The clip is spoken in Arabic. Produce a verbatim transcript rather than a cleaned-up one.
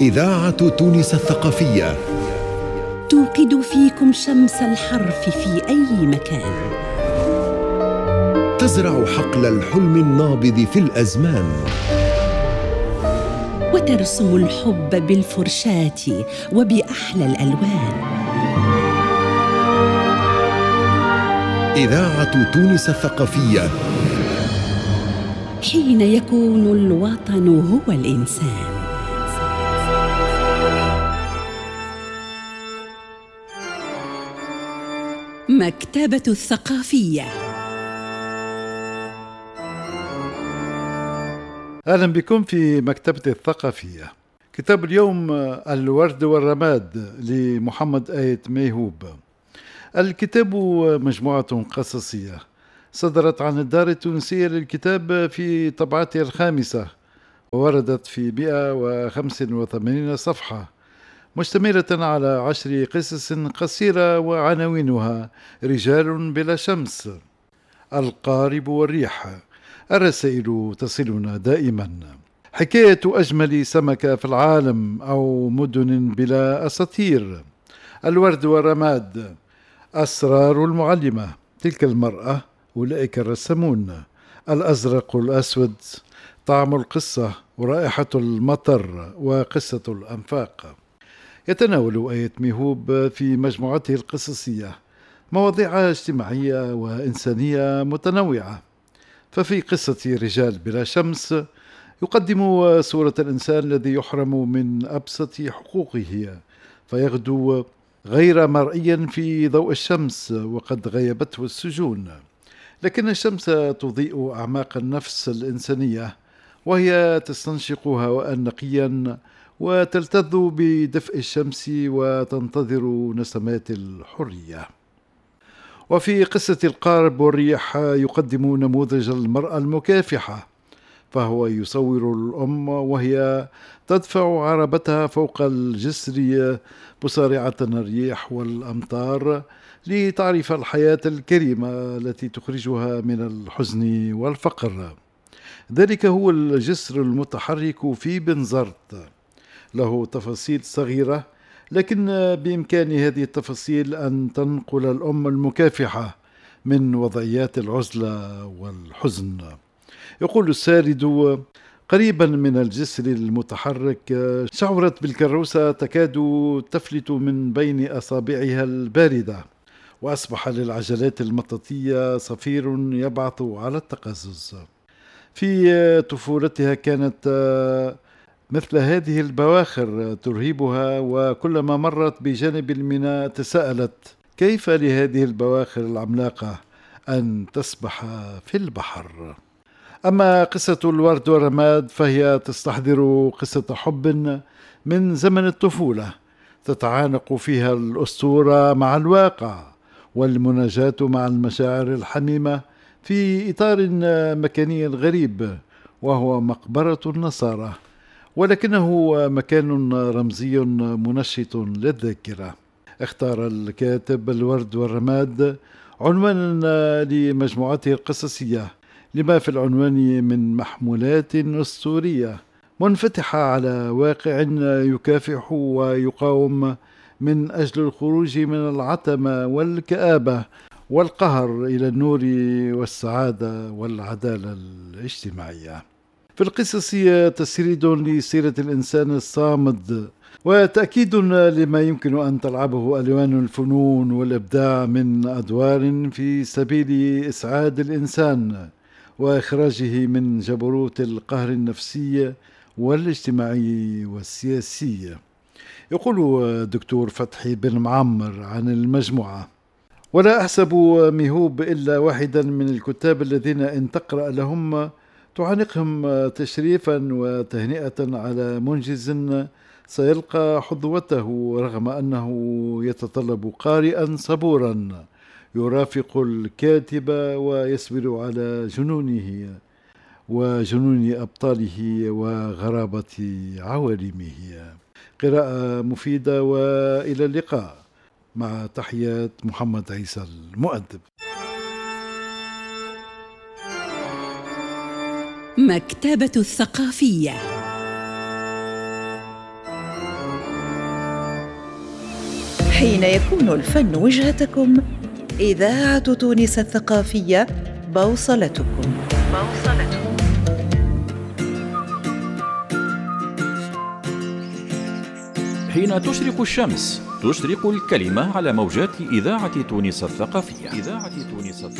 إذاعة تونس الثقافية توقد فيكم شمس الحرف في أي مكان، تزرع حقل الحلم النابض في الأزمان، وترسم الحب بالفرشاة وبأحلى الألوان. إذاعة تونس الثقافية، حين يكون الوطن هو الإنسان. مكتبة الثقافية. أهلا بكم في مكتبة الثقافية. كتاب اليوم الورد والرماد لمحمد آيت ميهوب. الكتاب مجموعة قصصية صدرت عن الدار التونسية للكتاب في طبعتها الخامسة، ووردت في مئة وخمسة وثمانين صفحة، مشتملة على عشر قصص قصيرة وعناوينها: رجال بلا شمس، القارب والريح، الرسائل تصلنا دائما، حكاية أجمل سمكة في العالم، أو مدن بلا أساطير، الورد والرماد، أسرار المعلمة، تلك المرأة، أولئك الرسامون، الأزرق والأسود، طعم القصة، ورائحة المطر، وقصة الأنفاق. يتناول آيت ميهوب في مجموعته القصصية مواضيع اجتماعية وإنسانية متنوعة. ففي قصة رجال بلا شمس يقدم صورة الإنسان الذي يحرم من أبسط حقوقه، فيغدو غير مرئيا في ضوء الشمس وقد غيبته السجون، لكن الشمس تضيء أعماق النفس الإنسانية، وهي تستنشق هواء نقيا وتلتذ بدفء الشمس وتنتظر نسمات الحرية. وفي قصة القارب والريح يقدم نموذج المرأة المكافحة، فهو يصور الأم وهي تدفع عربتها فوق الجسر مصارعة الريح والأمطار لتعرف الحياة الكريمة التي تخرجها من الحزن والفقر. ذلك هو الجسر المتحرك في بنزرت، له تفاصيل صغيرة، لكن بإمكان هذه التفاصيل أن تنقل الأم المكافحة من وضعيات العزلة والحزن. يقول السارد: قريبا من الجسر المتحرك شعرت بالكروسة تكاد تفلت من بين أصابعها الباردة، وأصبح للعجلات المطاطية صفير يبعث على التقزز. في طفولتها كانت مثل هذه البواخر ترهبها، وكلما مرت بجانب الميناء تساءلت: كيف لهذه البواخر العملاقة أن تسبح في البحر؟ أما قصة الورد والرماد فهي تستحضر قصة حب من زمن الطفولة، تتعانق فيها الأسطورة مع الواقع والمناجاة مع المشاعر الحميمة في إطار مكاني غريب، وهو مقبرة النصارى، ولكنه مكان رمزي منشط للذاكرة. اختار الكاتب الورد والرماد عنوانا لمجموعته القصصية لما في العنوان من محمولات أسطورية منفتحة على واقع يكافح ويقاوم من أجل الخروج من العتمة والكآبة والقهر إلى النور والسعادة والعدالة الاجتماعية. في القصص تسريد لسيرة الإنسان الصامد، وتأكيد لما يمكن أن تلعبه ألوان الفنون والإبداع من أدوار في سبيل إسعاد الإنسان وإخراجه من جبروت القهر النفسي والاجتماعي والسياسي. يقول الدكتور فتحي بن معمر عن المجموعة: ولا أحسب ميهوب إلا واحدا من الكتاب الذين إن تقرأ لهم تعانقهم تشريفا وتهنئة على منجز سيلقى حظوته، رغم أنه يتطلب قارئا صبورا يرافق الكاتب ويصبر على جنونه وجنون أبطاله وغرابة عوالمه. قراءة مفيدة، وإلى اللقاء، مع تحيات محمد عيسى المؤدب. مكتبة الثقافية. حين يكون الفن وجهتكم، إذاعة تونس الثقافية بوصلتكم. بوصلتكم. حين تشرق الشمس تشرق الكلمة على موجات إذاعة تونس الثقافية. إذاعة تونس الثقافية.